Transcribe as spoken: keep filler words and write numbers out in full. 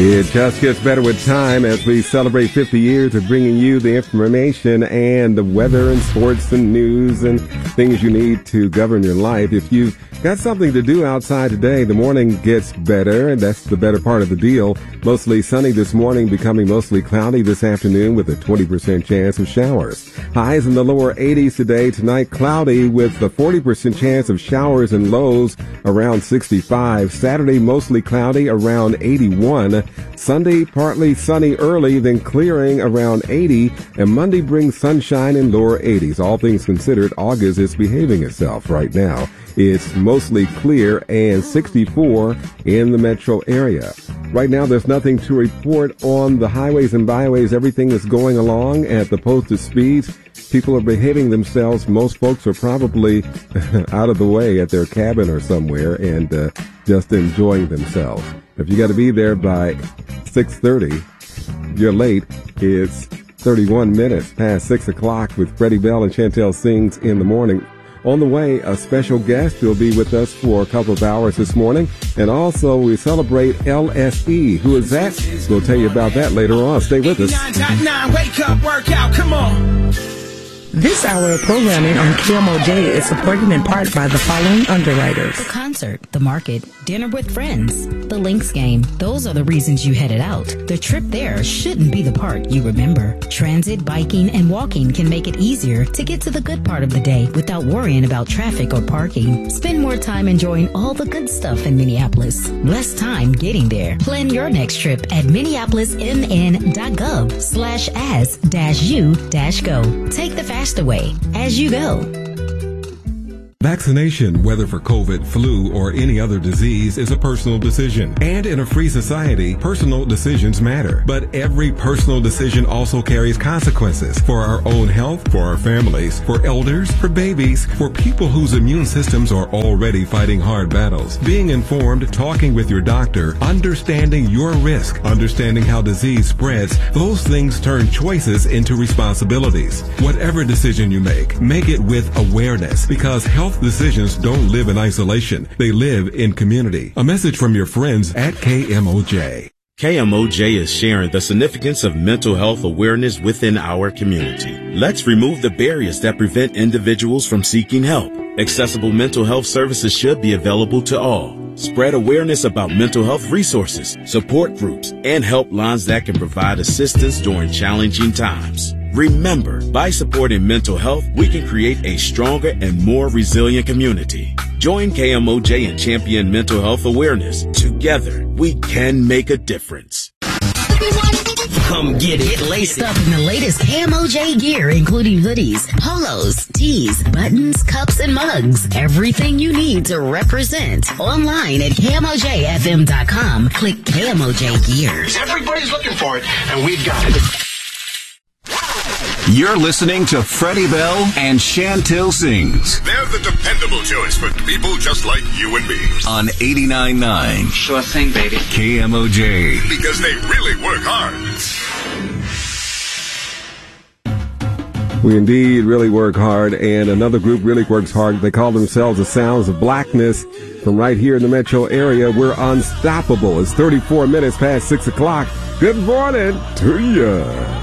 It just gets better with time as we celebrate fifty years of bringing you the information and the weather and sports and news and things you need to govern your life. If you've got something to do outside today, the morning gets better, and that's the better part of the deal. Mostly sunny this morning, becoming mostly cloudy this afternoon with a twenty percent chance of showers. Highs in the lower eighties today. Tonight, cloudy with a forty percent chance of showers and lows around sixty-five. Saturday, mostly cloudy around eighty-one. Sunday, partly sunny early, then clearing around eighty. And Monday brings sunshine in lower eighties. All things considered, August is behaving itself right now. It's mostly clear and sixty-four in the metro area. Right now, there's nothing to report on the highways and byways. Everything is going along at the posted speeds. People are behaving themselves. Most folks are probably out of the way at their cabin or somewhere and uh, just enjoying themselves. If you got to be there by six thirty, you're late. It's thirty-one minutes past six o'clock with Freddie Bell and Chantel Sings in the morning. On the way, a special guest will be with us for a couple of hours this morning. And also, we celebrate L S E. Who is that? We'll tell you about that later on. Stay with us. Wake up, work out, come on. This hour of programming on K M O J is supported in part by the following underwriters. The concert, the market, dinner with friends, the Lynx game. Those are the reasons you headed out. The trip there shouldn't be the part you remember. Transit, biking, and walking can make it easier to get to the good part of the day without worrying about traffic or parking. Spend more time enjoying all the good stuff in Minneapolis. Less time getting there. Plan your next trip at minneapolismn.gov slash as dash you dash go. Take the fast away as you go. Vaccination, whether for COVID, flu, or any other disease, is a personal decision. And in a free society, personal decisions matter. But every personal decision also carries consequences for our own health, for our families, for elders, for babies, for people whose immune systems are already fighting hard battles. Being informed, talking with your doctor, understanding your risk, understanding how disease spreads, those things turn choices into responsibilities. Whatever decision you make, make it with awareness, because health decisions don't live in isolation. They live in community. A message from your friends at K M O J. K M O J is sharing the significance of mental health awareness within our community. Let's remove the barriers that prevent individuals from seeking help. Accessible mental health services should be available to all. Spread awareness about mental health resources, support groups, and helplines that can provide assistance during challenging times. Remember, by supporting mental health, we can create a stronger and more resilient community. Join K M O J and champion mental health awareness. Together, we can make a difference. Come get it laced up in the latest K M O J gear, including hoodies, polos, tees, buttons, cups, and mugs. Everything you need to represent. Online at K M O J F M dot com. Click K M O J Gears. Everybody's looking for it, and we've got it. You're listening to Freddie Bell and Chantel Sings. They're the dependable choice for people just like you and me. On eighty-nine point nine. Sure thing, baby. K M O J. Because they really work hard. We indeed really work hard, and another group really works hard. They call themselves the Sounds of Blackness. From right here in the metro area, we're unstoppable. It's thirty-four minutes past six o'clock. Good morning to ya.